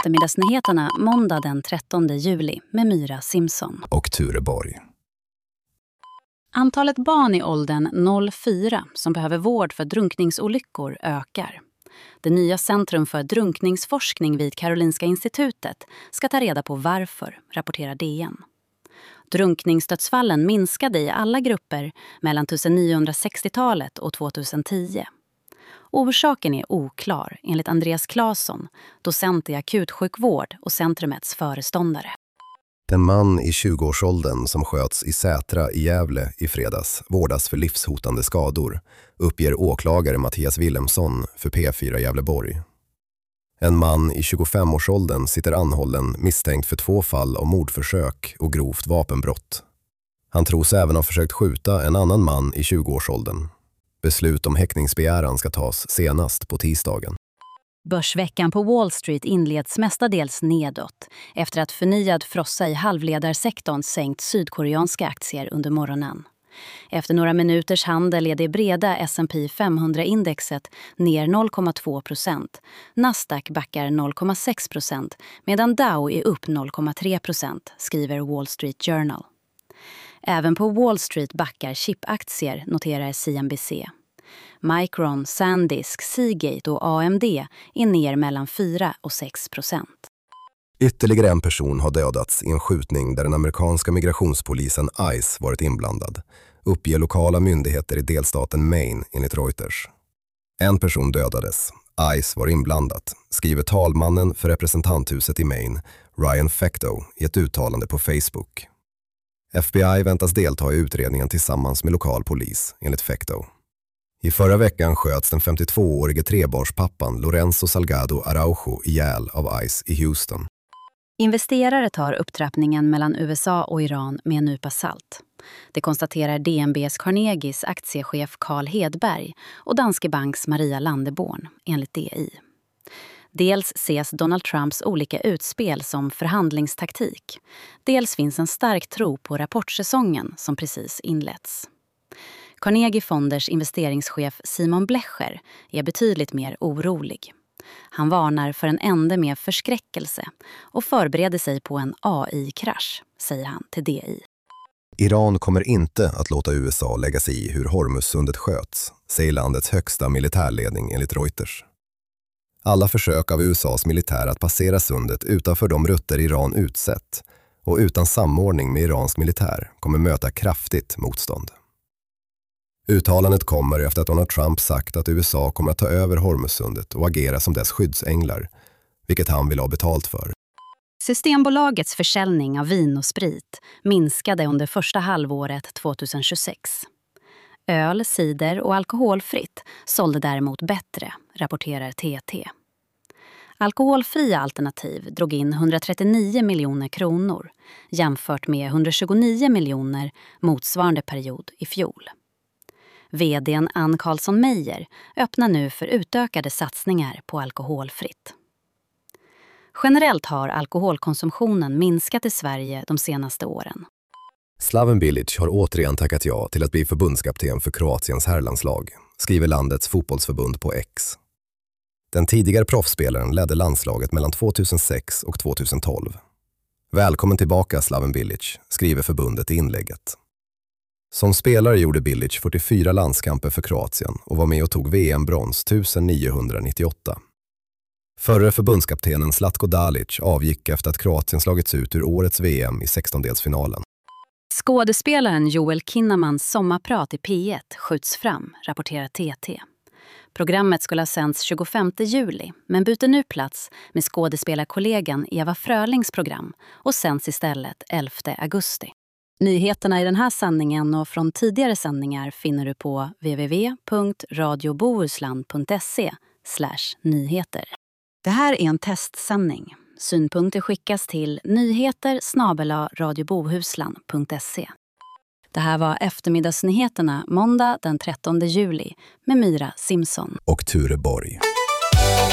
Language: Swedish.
eftermiddagsnyheterna måndag den 13 juli med Myra Simpson och Ture Borg. Antalet barn i åldern 0-4 som behöver vård för drunkningsolyckor ökar. Det nya Centrum för drunkningsforskning vid Karolinska institutet ska ta reda på varför, rapporterar DN. Drunkningsdödsfallen minskade i alla grupper mellan 1960-talet och 2010. Orsaken är oklar, enligt Andreas Claesson, docent i akutsjukvård och centrumets föreståndare. Den man i 20-årsåldern som sköts i Sätra i Gävle i fredags vårdas för livshotande skador, uppger åklagare Mattias Willemsson för P4 Gävleborg. En man i 25-årsåldern sitter anhållen misstänkt för 2 fall av mordförsök och grovt vapenbrott. Han tros även ha försökt skjuta en annan man i 20-årsåldern. Beslut om häktningsbegäran ska tas senast på tisdagen. Börsveckan på Wall Street inleds mestadels nedåt efter att förnyad frossa i halvledarsektorn sänkt sydkoreanska aktier under morgonen. Efter några minuters handel är det breda S&P 500-indexet ner 0,2%. Nasdaq backar 0,6% medan Dow är upp 0,3%, skriver Wall Street Journal. Även på Wall Street backar chipaktier, noterar CNBC. Micron, Sandisk, Seagate och AMD är ner mellan 4 och 6%. Ytterligare en person har dödats i en skjutning där den amerikanska migrationspolisen ICE varit inblandad, uppger lokala myndigheter i delstaten Maine enligt Reuters. En person dödades. ICE var inblandat, skriver talmannen för representanthuset i Maine, Ryan Fecteau, i ett uttalande på Facebook. FBI väntas delta i utredningen tillsammans med lokal polis, enligt Fecteau. I förra veckan sköts den 52-årige trebarnspappan Lorenzo Salgado Araujo ihjäl av ICE i Houston. Investerare tar upptrappningen mellan USA och Iran med en nypa salt. Det konstaterar DNBs Carnegies aktiechef Carl Hedberg och Danske Banks Maria Landeborn, enligt DI. Dels ses Donald Trumps olika utspel som förhandlingstaktik. Dels finns en stark tro på rapportsäsongen som precis inletts. Carnegie Fonders investeringschef Simon Blecher är betydligt mer orolig. Han varnar för en ände med förskräckelse och förbereder sig på en AI-krasch, säger han till DI. Iran kommer inte att låta USA lägga sig i hur Hormuzsundet sköts, säger landets högsta militärledning enligt Reuters. Alla försök av USAs militär att passera sundet utanför de rutter Iran utsett och utan samordning med iransk militär kommer möta kraftigt motstånd. Uttalandet kommer efter att Donald Trump sagt att USA kommer att ta över Hormuzsundet och agera som dess skyddsänglar, vilket han vill ha betalt för. Systembolagets försäljning av vin och sprit minskade under första halvåret 2026. Öl, cider och alkoholfritt sålde däremot bättre, rapporterar TT. Alkoholfria alternativ drog in 139 miljoner kronor jämfört med 129 miljoner motsvarande period i fjol. VD:n Ann Karlsson Meyer öppnar nu för utökade satsningar på alkoholfritt. Generellt har alkoholkonsumtionen minskat i Sverige de senaste åren. Slaven Bilic har återigen tackat ja till att bli förbundskapten för Kroatiens herrlandslag, skriver landets fotbollsförbund på X. Den tidigare proffsspelaren ledde landslaget mellan 2006 och 2012. Välkommen tillbaka Slaven Bilic, skriver förbundet i inlägget. Som spelare gjorde Bilic 44 landskamper för Kroatien och var med och tog VM-brons 1998. Förre förbundskaptenen Zlatko Dalic avgick efter att Kroatien slagits ut ur årets VM i 16-delsfinalen. Skådespelaren Joel Kinnamans sommarprat i P1 skjuts fram, rapporterar TT. Programmet skulle ha sänts 25 juli men byter nu plats med skådespelarkollegan Eva Frölings program och sänds istället 11 augusti. Nyheterna i den här sändningen och från tidigare sändningar finner du på www.radiobohuslän.se/nyheter. Det här är en testsändning. Synpunkter skickas till nyheter@radiobohuslän.se. Det här var eftermiddagsnyheterna måndag den 13 juli med Myra Simpson och Ture Borg.